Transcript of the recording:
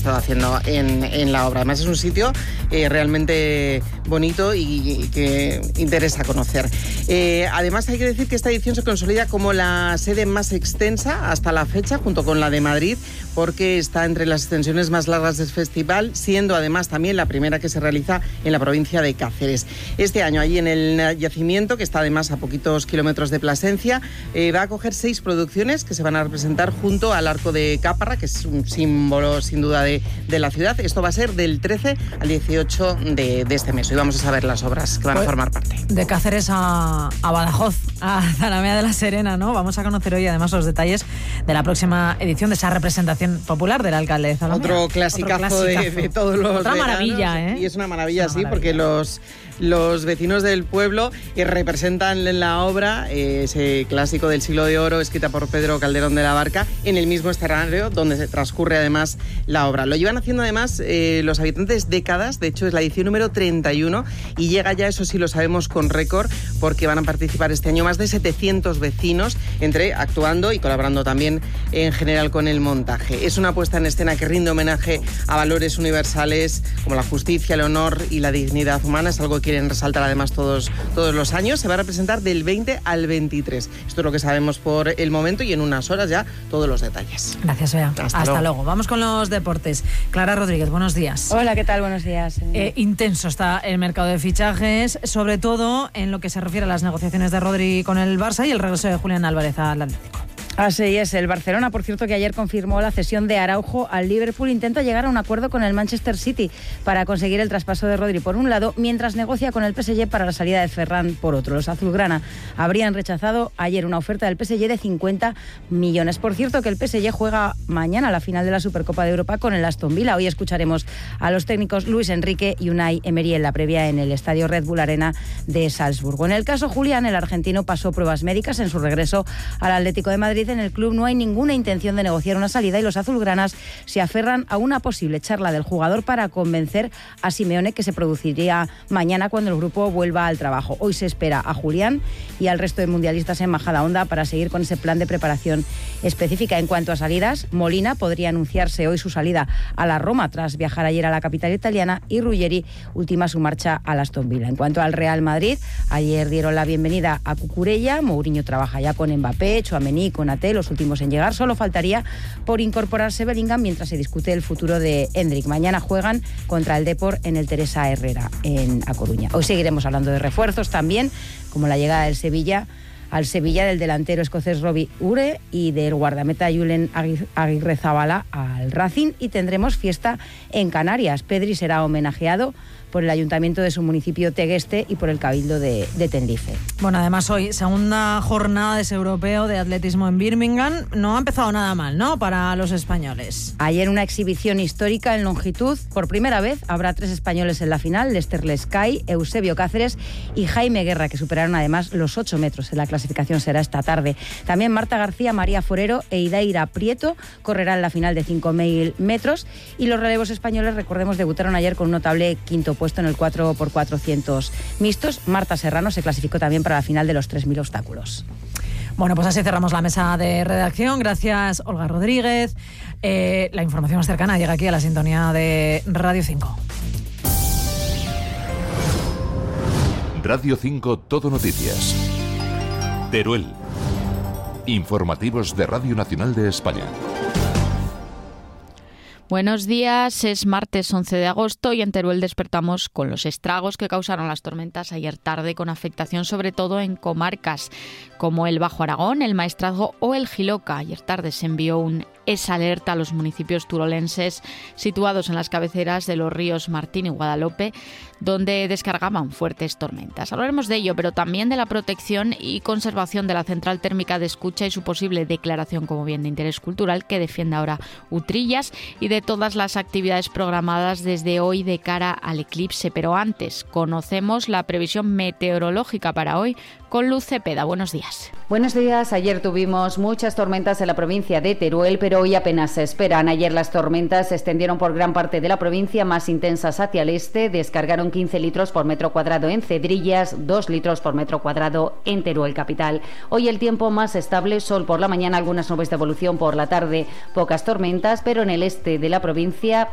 estado haciendo en la obra. Además es un sitio realmente bonito y que interesa conocer. Además hay que decir que esta edición se consolida como la sede más extensa hasta la fecha, junto con la de Madrid, porque está entre las extensiones más largas del festival, siendo además también la primera que se realiza en la provincia de Cáceres. Este año, allí en el yacimiento, que está además a poquitos kilómetros de Plasencia, va a acoger 6 producciones que se van a representar junto al Arco de Caparra, que es un símbolo sin duda de la ciudad. Esto va a ser del 13 al 18 de este mes. Hoy vamos a saber las obras que van a formar parte. De Cáceres a Badajoz, a Zalamea de la Serena, ¿no? Vamos a conocer hoy además los detalles de la próxima edición de esa representación popular del alcalde de Zalamea. Otro clasicazo de todos los Otra veranos. maravilla, ¿eh? Y es una maravilla, sí, porque los vecinos del pueblo representan en la obra ese clásico del siglo de oro escrita por Pedro Calderón de la Barca en el mismo escenario donde se transcurre además la obra. Lo llevan haciendo además los habitantes décadas, de hecho es la edición número 31 y llega ya, eso sí lo sabemos, con récord, porque van a participar este año más de 700 vecinos, actuando y colaborando también en general con el montaje. Es una puesta en escena que rinde homenaje a valores universales como la justicia, el honor y la dignidad humana. Es algo que quieren resaltar además todos los años. Se va a representar del 20 al 23. Esto es lo que sabemos por el momento y en unas horas ya todos los detalles. Gracias, Bea. Hasta luego. Vamos con los deportes. Clara Rodríguez, buenos días. Hola, ¿qué tal? Buenos días. Intenso está el mercado de fichajes, sobre todo en lo que se refiere a las negociaciones de Rodri con el Barça y el regreso de Julián Álvarez al Atlético. Así es, el Barcelona, por cierto, que ayer confirmó la cesión de Araujo al Liverpool, intenta llegar a un acuerdo con el Manchester City para conseguir el traspaso de Rodri por un lado, mientras negocia con el PSG para la salida de Ferran por otro. Los azulgrana habrían rechazado ayer una oferta del PSG de 50 millones. Por cierto, que el PSG juega mañana la final de la Supercopa de Europa con el Aston Villa. Hoy escucharemos a los técnicos Luis Enrique y Unai Emery en la previa en el estadio Red Bull Arena de Salzburgo. En el caso Julián, el argentino pasó pruebas médicas en su regreso al Atlético de Madrid. En el club no hay ninguna intención de negociar una salida y los azulgranas se aferran a una posible charla del jugador para convencer a Simeone, que se produciría mañana cuando el grupo vuelva al trabajo. Hoy se espera a Julián y al resto de mundialistas en Majadahonda para seguir con ese plan de preparación específica. En cuanto a salidas, Molina podría anunciarse hoy su salida a la Roma tras viajar ayer a la capital italiana y Ruggeri ultima su marcha al Aston Villa. En cuanto al Real Madrid, ayer dieron la bienvenida a Cucurella. Mourinho trabaja ya con Mbappé, Tchouaméni, Konaté, los últimos en llegar. Solo faltaría por incorporarse Bellingham mientras se discute el futuro de Endrick. Mañana juegan contra el Depor en el Teresa Herrera en A Coruña. Hoy seguiremos hablando de refuerzos también, como la llegada del Sevilla del delantero escocés Robbie Ure y del guardameta Julen Aguirrezabala al Racing, y tendremos fiesta en Canarias. Pedri será homenajeado por el ayuntamiento de su municipio Tegueste y por el Cabildo de Tenerife. Bueno, además hoy, segunda jornada de ese europeo de atletismo en Birmingham. No ha empezado nada mal, ¿no?, para los españoles. Ayer una exhibición histórica en longitud. Por primera vez habrá 3 españoles en la final: Lester Lescay, Eusebio Cáceres y Jaime Guerra, que superaron además los 8 metros. En la clasificación será esta tarde. También Marta García, María Forero e Idaira Prieto correrán la final de 5.000 metros. Y los relevos españoles, recordemos, debutaron ayer con un notable quinto puesto en el 4x400 mixtos. Marta Serrano se clasificó también para la final de los 3.000 obstáculos. Bueno, pues así cerramos la mesa de redacción. Gracias, Olga Rodríguez. La información más cercana llega aquí a la sintonía de Radio 5. Radio 5 Todo Noticias. Teruel. Informativos de Radio Nacional de España. Buenos días, es martes 11 de agosto y en Teruel despertamos con los estragos que causaron las tormentas ayer tarde, con afectación sobre todo en comarcas como el Bajo Aragón, el Maestrazgo o el Jiloca. Ayer tarde se envió un alerta a los municipios turolenses situados en las cabeceras de los ríos Martín y Guadalope, donde descargaban fuertes tormentas. Hablaremos de ello, pero también de la protección y conservación de la central térmica de Escucha y su posible declaración como bien de interés cultural que defiende ahora Utrillas, y de todas las actividades programadas desde hoy de cara al eclipse. Pero antes, conocemos la previsión meteorológica para hoy con Luz Cepeda. Buenos días. Buenos días. Ayer tuvimos muchas tormentas en la provincia de Teruel, pero hoy apenas se esperan. Ayer las tormentas se extendieron por gran parte de la provincia, más intensas hacia el este. Descargaron 15 litros por metro cuadrado en Cedrillas, 2 litros por metro cuadrado en Teruel capital. Hoy el tiempo más estable, sol por la mañana, algunas nubes de evolución por la tarde, pocas tormentas, pero en el este de la provincia